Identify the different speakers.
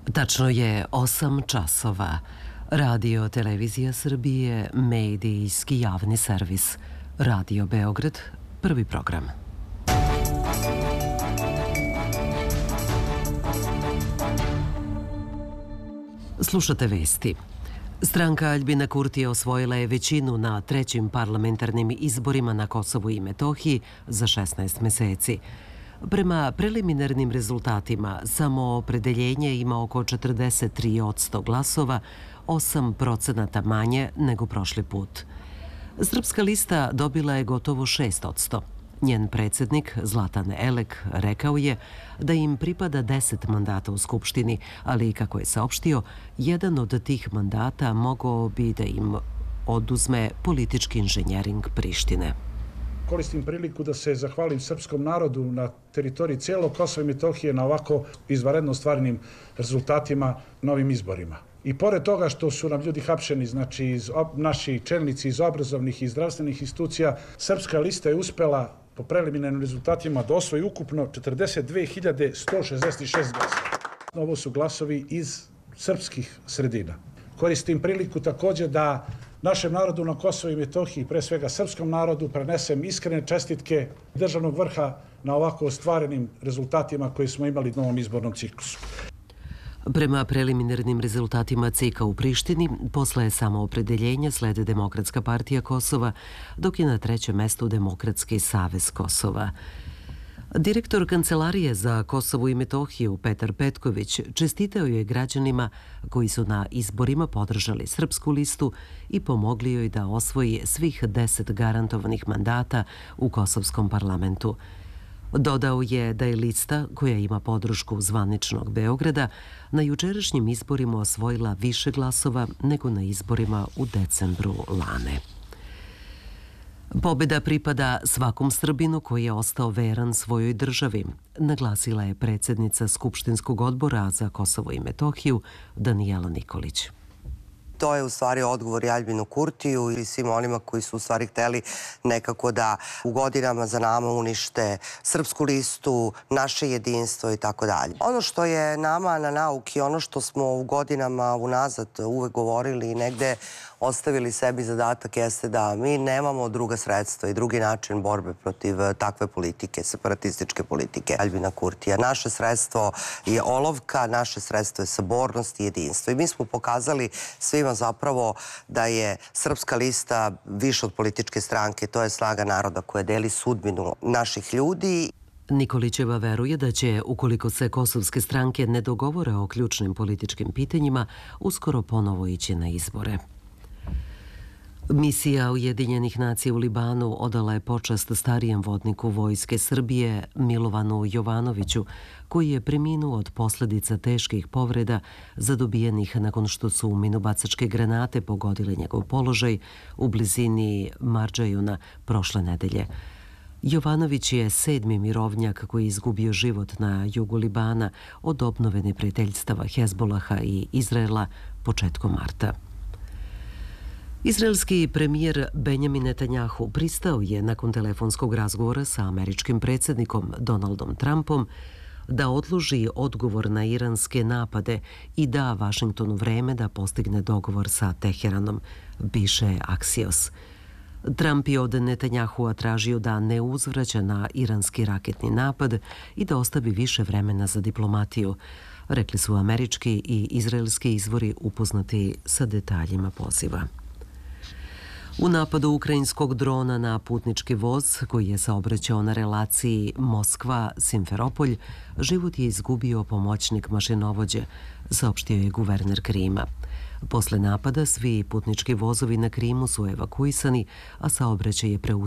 Speaker 1: Tačno je 8 časova. Radio Televizija Srbije, medijski javni servis. Radio Beograd, prvi program. Slušate vesti. Stranka Aljbina Kurtija osvojila je većinu na trećim parlamentarnim izborima na Kosovu i Metohiji za 16 meseci. Prema preliminarnim rezultatima, samoopredeljenje ima oko 43% glasova, 8% manje nego prošli put. Srpska lista dobila je gotovo 6%. Njen predsjednik, Zlatan Elek, rekao je da im pripada 10 mandata u Skupštini, ali kako je saopštio, jedan od tih mandata mogao bi da im oduzme politički inženjering Prištine.
Speaker 2: Koristim priliku da se zahvalim srpskom narodu na teritoriji cijelog Kosova i Metohije na ovako izvanredno ostvarenim rezultatima na ovim izborima. I pored toga što su nam ljudi hapšeni, znači naši čelnici iz obrazovnih i zdravstvenih institucija, Srpska lista je uspela po preliminarnim rezultatima da osvoji ukupno 42.166 glasova. Ovo su glasovi iz srpskih sredina. Koristim priliku također da našem narodu na Kosovu i Metohiji, pre svega srpskom narodu, prenesem iskrene čestitke državnog vrha na ovako ostvarenim rezultatima koje smo imali u novom izbornom ciklusu.
Speaker 1: Prema preliminarnim rezultatima CK u Prištini, posle samoopredeljenja slede Demokratska partija Kosova, dok je na trećem mestu Demokratski savez Kosova. Direktor Kancelarije za Kosovo i Metohiju Petar Petković čestitao je građanima koji su na izborima podržali Srpsku listu i pomogli joj da osvoji svih 10 garantovanih mandata u Kosovskom parlamentu. Dodao je da je lista, koja ima podršku zvaničnog Beograda, na jučerašnjim izborima osvojila više glasova nego na izborima u decembru lane. Pobjeda pripada svakom Srbinu koji je ostao veran svojoj državi, naglasila je predsjednica Skupštinskog odbora za Kosovo i Metohiju Danijela Nikolić.
Speaker 3: To je u stvari odgovor i Aljbinu Kurtiju i svim onima koji su u stvari hteli nekako da u godinama za nama unište Srpsku listu, naše jedinstvo i tako dalje. Ono što je nama na nauki, ono što smo u godinama unazad uvek govorili i negde ostavili sebi zadatak jeste da mi nemamo druga sredstva i drugi način borbe protiv takve politike, separatističke politike Aljbina Kurtija. Naše sredstvo je olovka, naše sredstvo je sabornost i jedinstvo. I mi smo pokazali svima zapravo da je Srpska lista više od političke stranke, to je snaga naroda koja deli sudbinu naših ljudi.
Speaker 1: Nikolićeva veruje da će, ukoliko se kosovske stranke ne dogovore o ključnim političkim pitanjima, uskoro ponovo ići na izbore. Misija Ujedinjenih nacija u Libanu odala je počast starijem vodniku Vojske Srbije Milovanu Jovanoviću, koji je preminuo od posljedica teških povreda zadobijenih nakon što su minobacačke granate pogodile njegov položaj u blizini Marđajuna prošle nedelje. Jovanović je 7. mirovnjak koji je izgubio život na jugu Libana od obnove neprijateljstava Hezbolaha i Izraela početkom marta. Izraelski premijer Benjamin Netanjahu pristao je nakon telefonskog razgovora sa američkim predsjednikom Donaldom Trumpom da odloži odgovor na iranske napade i da Vašingtonu vreme da postigne dogovor sa Teheranom, piše Axios. Trump je od Netanjahua tražio da ne uzvraća na iranski raketni napad i da ostavi više vremena za diplomatiju, rekli su američki i izraelski izvori upoznati sa detaljima poziva. U napadu ukrajinskog drona na putnički voz, koji je saobraćao na relaciji Moskva-Simferopolj, život je izgubio pomoćnik mašinovođe, saopštio je guverner Krima. Posle napada svi putnički vozovi na Krimu su evakuisani, a saobraćaj je preuzeo